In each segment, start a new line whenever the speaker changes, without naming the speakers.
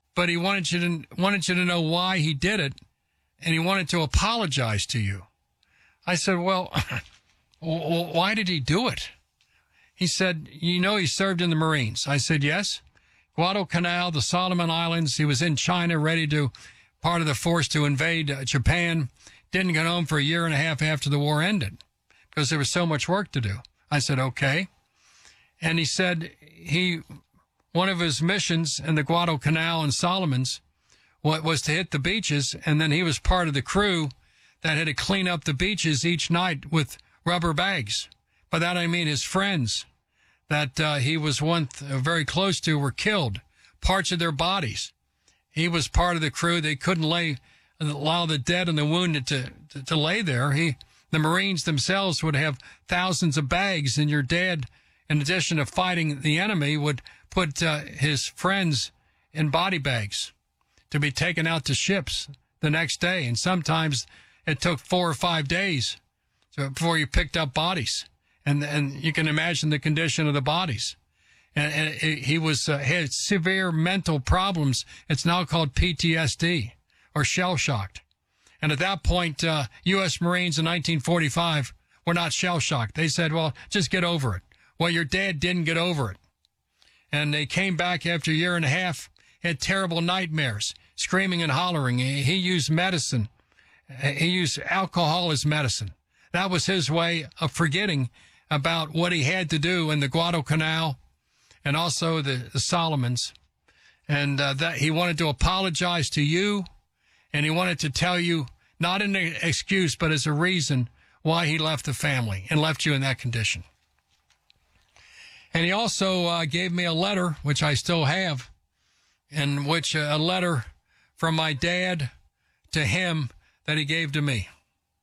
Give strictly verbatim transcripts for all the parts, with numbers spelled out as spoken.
but he wanted you to wanted you to know why he did it, and he wanted to apologize to you. I said, well, why did he do it? He said, you know, he served in the Marines. I said, yes. Guadalcanal, the Solomon Islands. He was in China, ready to, part of the force to invade uh, Japan. Didn't get home for a year and a half after the war ended because there was so much work to do. I said, okay. And he said he, one of his missions in the Guadalcanal and Solomons was to hit the beaches, and then he was part of the crew that had to clean up the beaches each night with rubber bags. By that I mean his friends that uh, he was one th- very close to were killed, parts of their bodies. He was part of the crew. They couldn't lay allow the dead and the wounded to, to, to lay there. He, the Marines themselves would have thousands of bags, and your dad, in addition to fighting the enemy, would put uh, his friends in body bags to be taken out to ships the next day. And sometimes it took four or five days before you picked up bodies. And and you can imagine the condition of the bodies. And, and it, he was uh, had severe mental problems. It's now called P T S D, or shell-shocked. And at that point, uh, U S Marines in nineteen forty-five were not shell-shocked. They said, well, just get over it. Well, your dad didn't get over it. And they came back after a year and a half, had terrible nightmares, screaming and hollering. He, he used medicine. He used alcohol as medicine. That was his way of forgetting about what he had to do in the Guadalcanal and also the, the Solomons. And uh, that he wanted to apologize to you, and he wanted to tell you, not an excuse, but as a reason why he left the family and left you in that condition. And he also uh, gave me a letter, which I still have, in which uh, a letter from my dad to him that he gave to me.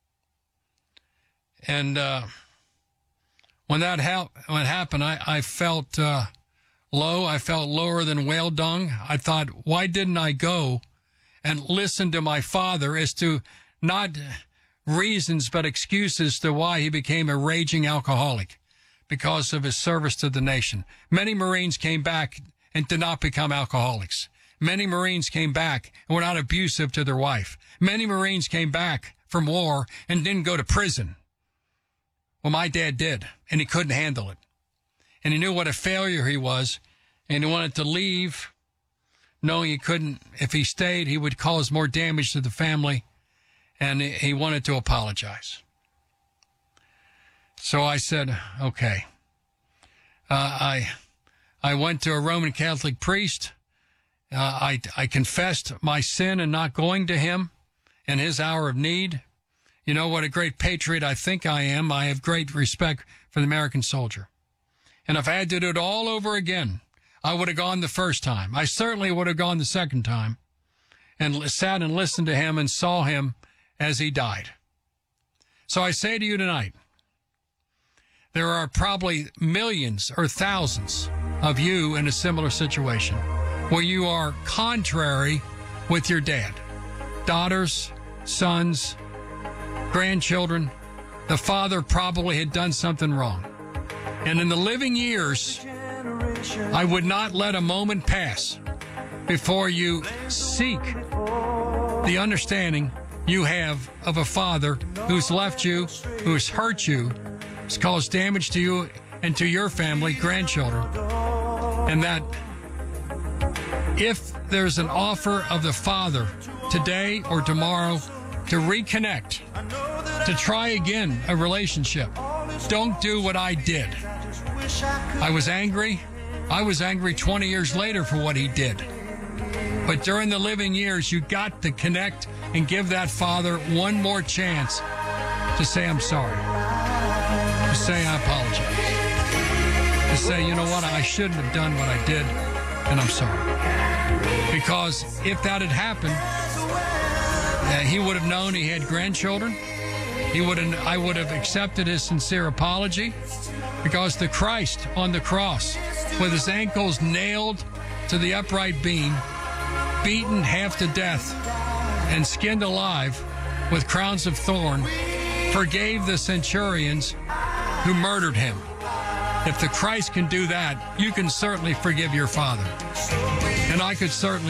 And uh, when that ha- when it happened, I, I felt uh, low. I felt lower than whale dung. I thought, why didn't I go and listen to my father as to not reasons but excuses to why he became a raging alcoholic because of his service to the nation. Many Marines came back and did not become alcoholics. Many Marines came back and were not abusive to their wife. Many Marines came back from war and didn't go to prison. Well, my dad did, and he couldn't handle it. And he knew what a failure he was, and he wanted to leave, knowing he couldn't, if he stayed, he would cause more damage to the family, and he wanted to apologize. So I said, okay. Uh, I I went to a Roman Catholic priest. Uh, I, I confessed my sin in not going to him in his hour of need. You know what a great patriot I think I am. I have great respect for the American soldier. And if I had to do it all over again, I would have gone the first time. I certainly would have gone the second time and sat and listened to him and saw him as he died. So I say to you tonight, there are probably millions or thousands of you in a similar situation where you are contrary with your dad. Daughters, sons, grandchildren. The father probably had done something wrong. And in the living years, I would not let a moment pass before you seek the understanding you have of a father who's left you, who's hurt you, has caused damage to you and to your family, grandchildren. And that if there's an offer of the father today or tomorrow to reconnect, to try again a relationship, don't do what I did. I was angry. I was angry twenty years later for what he did. But during the living years, you got to connect and give that father one more chance to say, I'm sorry. To say, I apologize. To say, you know what, I shouldn't have done what I did, and I'm sorry. Because if that had happened, uh, he would have known he had grandchildren. He would have, I would have accepted his sincere apology, because the Christ on the cross, with his ankles nailed to the upright beam, beaten half to death, and skinned alive with crowns of thorn, forgave the centurions who murdered him. If the Christ can do that, you can certainly forgive your father. And I could certainly